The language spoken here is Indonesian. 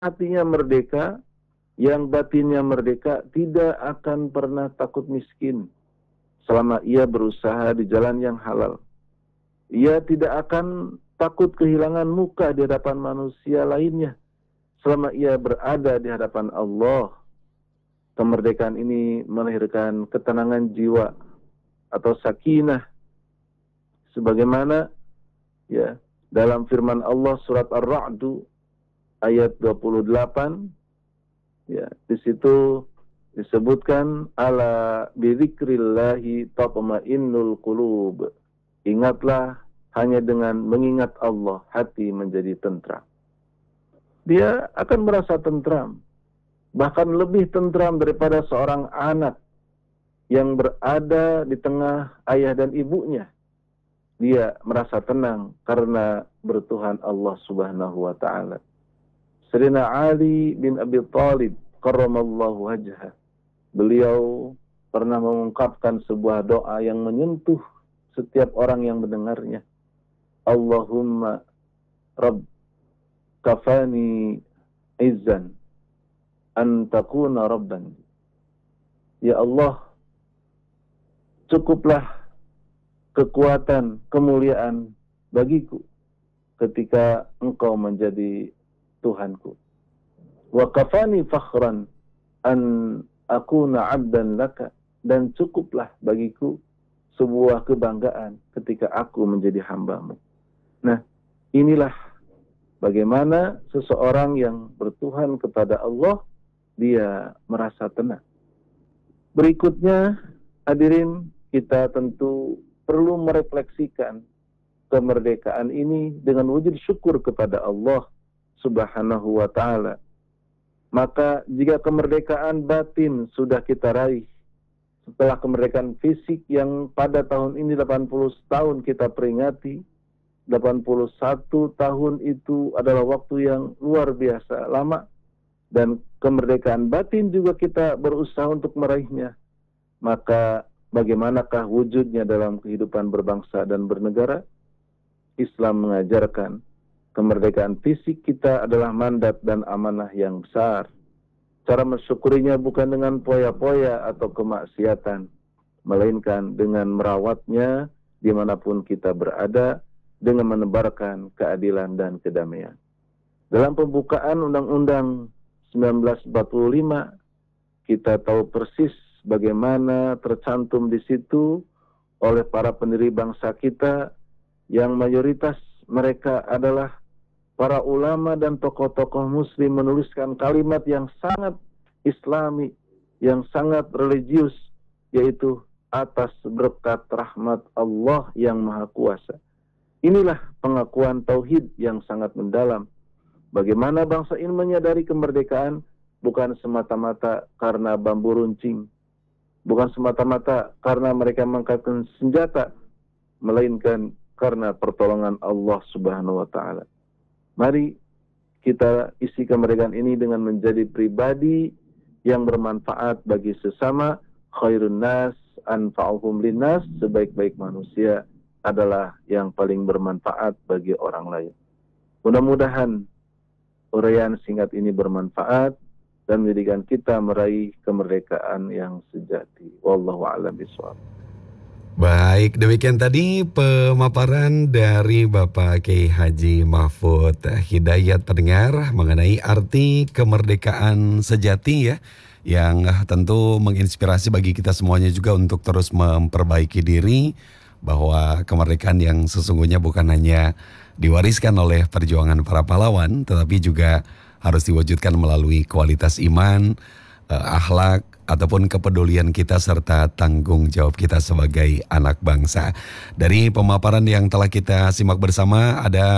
hatinya merdeka, yang batinnya merdeka, tidak akan pernah takut miskin selama ia berusaha di jalan yang halal. Ia tidak akan takut kehilangan muka di hadapan manusia lainnya selama ia berada di hadapan Allah. Kemerdekaan ini melahirkan ketenangan jiwa atau sakinah, sebagaimana ya dalam firman Allah surat Ar-Ra'd ayat 28, ya di situ disebutkan ala bidzikrillahi tatma'innul qulub. Ingatlah, hanya dengan mengingat Allah hati menjadi tentram. Dia akan merasa tentram, bahkan lebih tentram daripada seorang anak yang berada di tengah ayah dan ibunya. Dia merasa tenang karena bertuhan Allah Subhanahu wa taala. Sayyidina Ali bin Abi Thalib karramallahu wajhah, beliau pernah mengungkapkan sebuah doa yang menyentuh setiap orang yang mendengarnya. Allahumma Rabb kafani izzan an takuna rabban. Ya Allah, cukuplah kekuatan, kemuliaan bagiku ketika Engkau menjadi Tuhanku. Wa kafani fakhran an akuna abdan laka, dan cukuplah bagiku sebuah kebanggaan ketika aku menjadi hamba-Mu. Nah, inilah bagaimana seseorang yang bertuhan kepada Allah, dia merasa tenang. Berikutnya, hadirin, kita tentu perlu merefleksikan kemerdekaan ini dengan wujud syukur kepada Allah Subhanahu wa ta'ala. Maka jika kemerdekaan batin sudah kita raih, setelah kemerdekaan fisik yang pada tahun ini 80 tahun kita peringati, 81 tahun itu adalah waktu yang luar biasa lama, dan kemerdekaan batin juga kita berusaha untuk meraihnya. Maka bagaimanakah wujudnya dalam kehidupan berbangsa dan bernegara? Islam mengajarkan kemerdekaan fisik kita adalah mandat dan amanah yang besar. Cara mensyukurinya bukan dengan poya-poya atau kemaksiatan, melainkan dengan merawatnya dimanapun kita berada, dengan menebarkan keadilan dan kedamaian. Dalam pembukaan Undang-Undang 1945, kita tahu persis bagaimana tercantum di situ oleh para pendiri bangsa kita, yang mayoritas mereka adalah para ulama dan tokoh-tokoh muslim, menuliskan kalimat yang sangat islami, yang sangat religius, yaitu atas berkat rahmat Allah yang Maha Kuasa. Inilah pengakuan tauhid yang sangat mendalam. Bagaimana bangsa ini menyadari kemerdekaan bukan semata-mata karena bambu runcing, bukan semata-mata karena mereka mengangkatkan senjata, melainkan karena pertolongan Allah Subhanahu wa ta'ala. Mari kita isi kemerdekaan ini dengan menjadi pribadi yang bermanfaat bagi sesama. Khairun nas anfa'uhum linnas, sebaik-baik manusia adalah yang paling bermanfaat bagi orang lain. Mudah-mudahan uraian singkat ini bermanfaat dan menjadikan kita meraih kemerdekaan yang sejati. Wallahu a'lam bishawab. Baik, demikian tadi pemaparan dari Bapak Kiai Haji Mahfud Hidayat pendengar mengenai arti kemerdekaan sejati ya, yang tentu menginspirasi bagi kita semuanya juga untuk terus memperbaiki diri, bahwa kemerdekaan yang sesungguhnya bukan hanya diwariskan oleh perjuangan para pahlawan, tetapi juga harus diwujudkan melalui kualitas iman, akhlak, ataupun kepedulian kita serta tanggung jawab kita sebagai anak bangsa. Dari pemaparan yang telah kita simak bersama, ada